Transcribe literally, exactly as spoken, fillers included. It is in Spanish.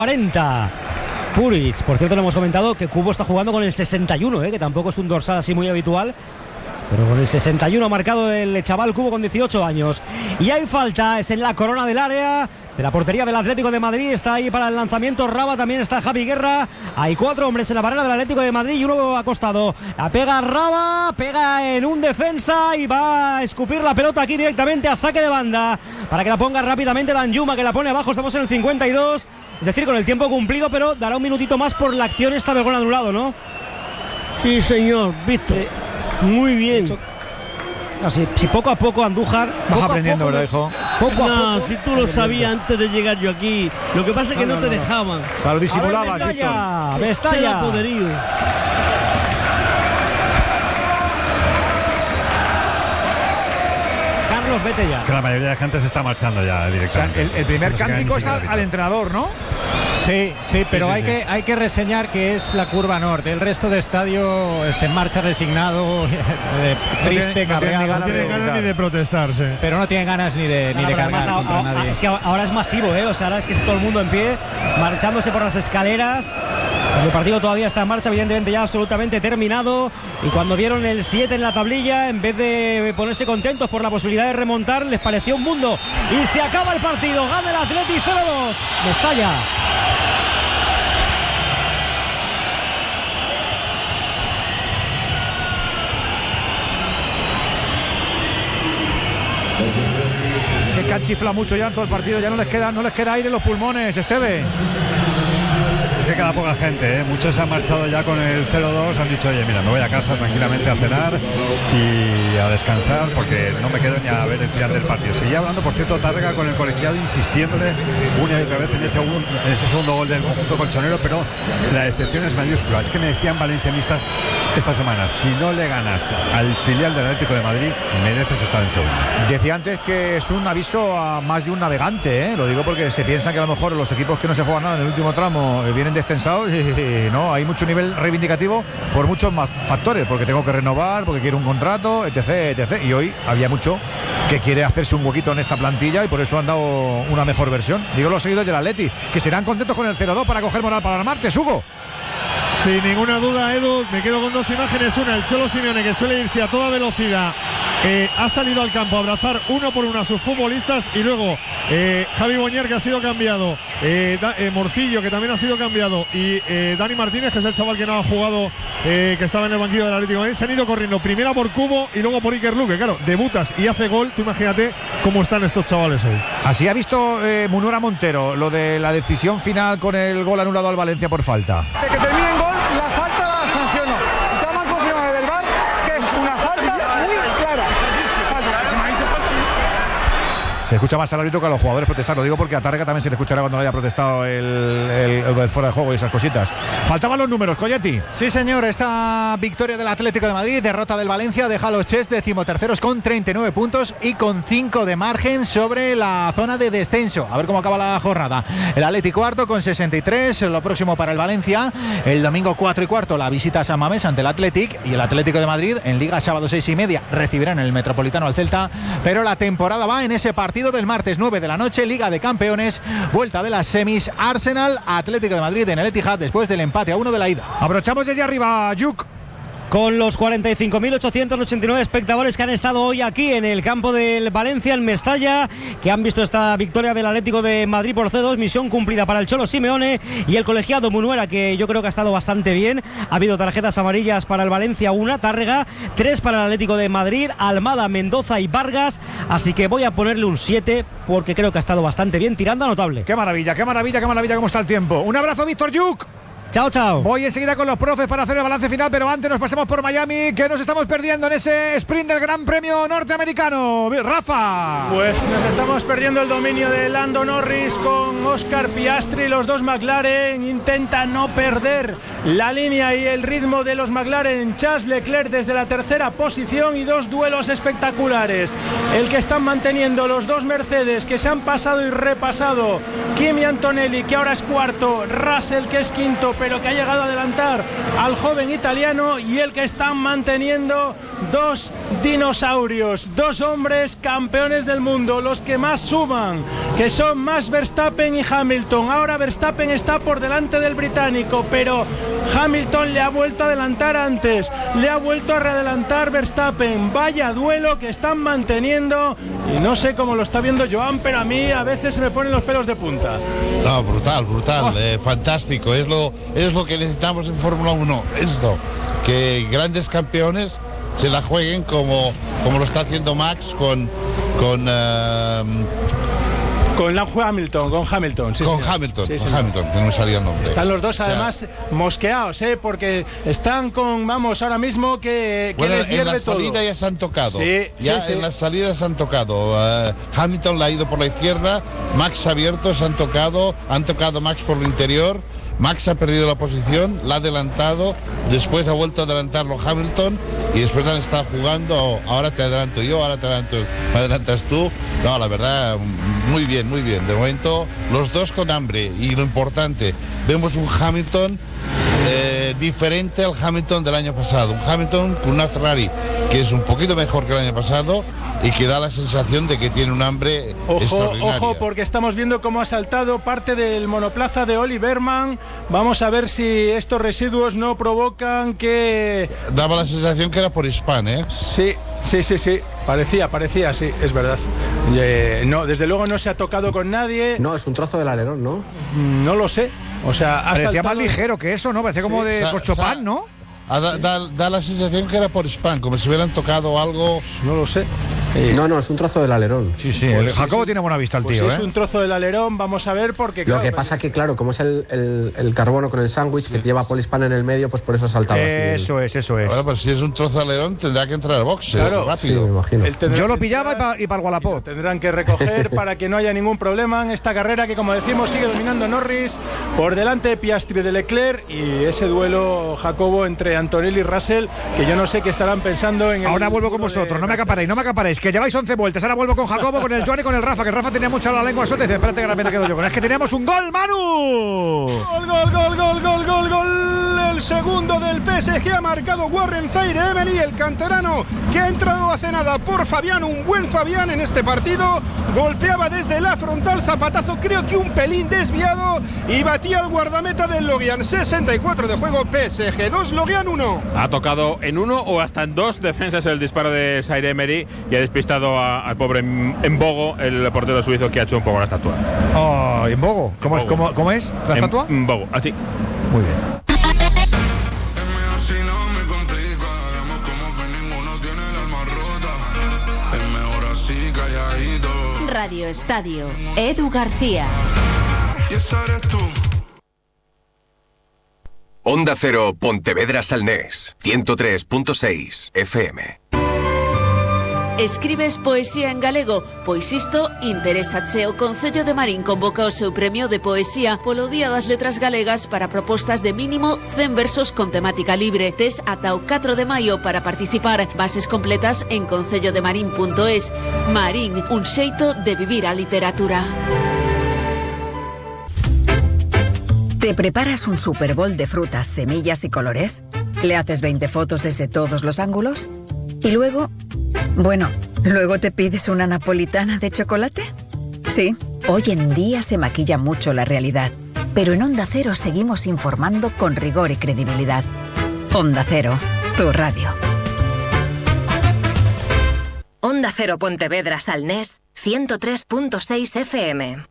cuarenta. Puric, por cierto, lo hemos comentado que Cubo está jugando con el sesenta y uno, ¿eh? Que tampoco es un dorsal así muy habitual. Pero con el sesenta y uno ha marcado el chaval Cubo con dieciocho años. Y hay falta, es en la corona del área de la portería del Atlético de Madrid. Está ahí para el lanzamiento Raba, también está Javi Guerra. Hay cuatro hombres en la barrera del Atlético de Madrid y uno acostado. La pega Raba, pega en un defensa y va a escupir la pelota aquí directamente a saque de banda para que la ponga rápidamente Danjuma, que la pone abajo. Estamos en el cincuenta y dos, es decir, con el tiempo cumplido, pero dará un minutito más por la acción esta de gol anulado, ¿no? Sí, señor, Víctor. Sí. Muy bien. No, si, si poco a poco Andújar vas aprendiendo, ¿verdad, hijo? Poco no, a poco, si tú lo sabías antes de llegar yo aquí. Lo que pasa es que no, no, no te no, dejaban. Claro, disimulabas. Mestalla, Mestalla. Poderío. Carlos, vete ya. Es que la mayoría de gente se está marchando ya directamente. O sea, el, el primer cántico es al, al entrenador, ¿no? Sí, sí, pero sí, sí, hay, sí. Que, hay que reseñar que es la curva norte. El resto de estadio se marcha resignado, eh, triste, no tiene, cabreado. no tiene ganas ni de protestar, sí. Pero no tienen ganas ni de, no, ni de cargar a, contra a, nadie. Es que ahora es masivo, ¿eh? O sea, ahora es que es todo el mundo en pie, marchándose por las escaleras. El partido todavía está en marcha, evidentemente ya absolutamente terminado. Y cuando vieron el siete en la tablilla, en vez de ponerse contentos por la posibilidad de remontar, les pareció un mundo. Y se acaba el partido, gana el Atleti cero dos. Mestalla. Se canchifla mucho ya en todo el partido, ya no les queda, no les queda aire en los pulmones, Esteve. Es que queda poca gente, ¿eh? Muchos se han marchado ya con el cero dos, han dicho, oye, mira, me voy a casa tranquilamente a cenar y a descansar porque no me quedo ni a ver el final del partido. Seguía hablando, por cierto, Tárrega con el colegiado, insistiéndole una y otra vez en ese, en ese segundo gol del conjunto colchonero, pero la excepción es mayúscula. Es que me decían valencianistas esta semana, si no le ganas al filial del Atlético de Madrid, mereces estar en segunda. Decía antes que es un aviso a más de un navegante, ¿eh? Lo digo porque se piensa que a lo mejor los equipos que no se juegan nada en el último tramo vienen descensados y no, hay mucho nivel reivindicativo por muchos más factores, porque tengo que renovar, porque quiero un contrato, etc, etc. Y hoy había mucho que quiere hacerse un huequito en esta plantilla y por eso han dado una mejor versión. Digo los seguidores del Atleti, que serán contentos con el cero dos para coger moral para el martes, Hugo. Sin ninguna duda, Edu, me quedo con dos imágenes. Una, el Cholo Simeone, que suele irse a toda velocidad, eh, ha salido al campo a abrazar uno por uno a sus futbolistas. Y luego eh, Javi Boñer, que ha sido cambiado, eh, da, eh, Morcillo, que también ha sido cambiado, y eh, Dani Martínez, que es el chaval que no ha jugado, eh, que estaba en el banquillo del Atlético de Madrid, se han ido corriendo primero por Cubo y luego por Iker Luque. Claro, debutas y hace gol, tú imagínate cómo están estos chavales hoy. Así ha visto eh, Munura Montero lo de la decisión final con el gol anulado al Valencia por falta. De que termine en gol, la falta la sancionó. Ya me han confirmado del V A R que es una falta muy clara. Se escucha más al árbitro que a los jugadores protestar. Lo digo porque a Tárrega también se le escuchará cuando le haya protestado el, el, el, el fuera de juego y esas cositas. Faltaban los números, Colletti. Sí, señor. Esta victoria del Atlético de Madrid, derrota del Valencia, deja a los Chess decimoterceros con treinta y nueve puntos y con cinco de margen sobre la zona de descenso. A ver cómo acaba la jornada. El Atleti cuarto con sesenta y tres. Lo próximo para el Valencia. El domingo cuatro y cuarto la visita a San Mamés ante el Athletic. Y el Atlético de Madrid en Liga sábado seis y media recibirán en el Metropolitano al Celta. Pero la temporada va en ese partido del martes nueve de la noche, Liga de Campeones, vuelta de las semis, Arsenal, Atlético de Madrid en el Etihad después del empate a uno de la ida. Abrochamos desde arriba, Yuk. Con los cuarenta y cinco mil ochocientos ochenta y nueve espectadores que han estado hoy aquí en el campo del Valencia, en Mestalla, que han visto esta victoria del Atlético de Madrid por cero dos, misión cumplida para el Cholo Simeone y el colegiado Munuera, que yo creo que ha estado bastante bien. Ha habido tarjetas amarillas para el Valencia, una, Tárrega, tres para el Atlético de Madrid, Almada, Mendoza y Vargas, así que voy a ponerle un siete porque creo que ha estado bastante bien, tirando a notable. Qué maravilla, qué maravilla, qué maravilla cómo está el tiempo. Un abrazo, Víctor Yuk. Chao, chao. Voy enseguida con los profes para hacer el balance final, pero antes nos pasamos por Miami, que nos estamos perdiendo en ese sprint del Gran Premio norteamericano. Rafa. Pues nos estamos perdiendo el dominio de Lando Norris con Oscar Piastri. Los dos McLaren intentan no perder la línea y el ritmo de los McLaren. Charles Leclerc desde la tercera posición y dos duelos espectaculares. El que están manteniendo los dos Mercedes, que se han pasado y repasado. Kimi Antonelli, que ahora es cuarto. Russell, que es quinto. pero que ha llegado a adelantar al joven italiano y el que están manteniendo dos dinosaurios, dos hombres campeones del mundo, los que más suman, que son Max Verstappen y Hamilton. Ahora Verstappen está por delante del británico, pero Hamilton le ha vuelto a adelantar antes, le ha vuelto a readelantar Verstappen. Vaya duelo que están manteniendo, y no sé cómo lo está viendo Joan, pero a mí a veces se me ponen los pelos de punta. No, brutal, brutal, Oh. eh, fantástico, es lo, es lo que necesitamos en Fórmula uno, esto, que grandes campeones se la jueguen como, como lo está haciendo Max con... con uh, Con la Hamilton, con Hamilton, sí, con señor. Hamilton, Sí, con señor. Hamilton, que no me salía el nombre. Están los dos O sea, además mosqueados, ¿eh? Porque están con, vamos, ahora mismo que, que bueno, les en hierve la todo. salida ya se han tocado. Sí, ya sí, sí. en las salidas se han tocado. Uh, Hamilton la ha ido por la izquierda, Max ha abierto, se han tocado, han tocado Max por el interior. Max ha perdido la posición, la ha adelantado, después ha vuelto a adelantarlo Hamilton y después han estado jugando, ahora te adelanto yo, ahora te adelanto, me adelantas tú. No, la verdad, muy bien, muy bien. De momento, los dos con hambre y lo importante, vemos un Hamilton eh, diferente al Hamilton del año pasado. Un Hamilton con una Ferrari que es un poquito mejor que el año pasado y que da la sensación de que tiene un hambre Ojo, extraordinaria. ojo, porque estamos viendo cómo ha saltado parte del monoplaza de Oli Berman. Vamos a ver si estos residuos no provocan que... Daba la sensación que era por Span, ¿eh? Sí, sí, sí, sí. Parecía, parecía, sí, es verdad. Eh, no, desde luego no se ha tocado con nadie. No, es un trozo del alerón, ¿no? No lo sé. O sea, ha Parecía saltado... más ligero que eso, ¿no? Parecía como Sí. de Sa- corchopán, sa- ¿no? Ah, Da, da- da la sensación que era por Span, como si hubieran tocado algo. No lo sé. Eh, No, no, es un trozo del alerón. Sí, sí. Pues el sí, Jacobo sí. tiene buena vista el pues tío, es ¿eh? un trozo del alerón, vamos a ver, porque Lo claro, que pasa que, claro, como es el, el- el carbono con el sándwich que lleva Polispan en el medio, pues por eso ha saltado así. Eso es, eso es. Bueno, pues si es un trozo de alerón tendrá que entrar al boxes Claro. Sí, rápido. me imagino. él tendrá Yo lo que pillaba y entrar para el Wallapop. Tendrán que recoger para que no haya ningún problema en esta carrera que, como decimos, sigue dominando Norris por delante de Piastri, de Leclerc, y ese duelo, Jacobo, entre Antonelli y Russell, que yo no sé qué estarán pensando en el Ahora vuelvo con futuro de vosotros, no me acaparéis, no me acaparéis, que lleváis once vueltas. Ahora vuelvo con Jacobo, con el Joan y con el Rafa, que el Rafa tenía mucha la lengua suelta y dice, espérate que la pena quedo yo con. Es que teníamos un gol, Manu. Gol, gol, gol, gol, gol, gol, gol. El segundo del P S G ha marcado Warren Zaïre-Emery, el canterano, que ha entrado hace nada por Fabián. Un buen Fabián en este partido. Golpeaba desde la frontal, zapatazo creo que un pelín desviado, y batía al guardameta del Lorient. sesenta y cuatro de juego, P S G dos, Lorient uno. Ha tocado en uno o hasta en dos defensas el disparo de Zaïre-Emery y ha despistado a- al pobre Mbogo, el portero suizo, que ha hecho un poco la estatua. Oh, ¿en Bogo? ¿Cómo es, cómo, cómo es la estatua? Mbogo, así. Muy bien. Radio Estadio, Edu García. Onda Cero, Pontevedra Salnés, ciento tres punto seis F M. Escribes poesía en galego? Pois isto interésache. O Concello de Marín convoca o seu premio de poesía polo Día das Letras Galegas para propostas de mínimo cen versos con temática libre. Tes ata o catro de maio para participar. Bases completas en concello de marín punto es. Marín, un xeito de vivir a literatura. ¿Te preparas un Super Bowl de frutas, semillas y colores? ¿Le haces veinte fotos desde todos los ángulos? ¿Y luego? Bueno, ¿luego te pides una napolitana de chocolate? Sí, hoy en día se maquilla mucho la realidad, pero en Onda Cero seguimos informando con rigor y credibilidad. Onda Cero, tu radio. Onda Cero Pontevedra Salnés, ciento tres punto seis F M.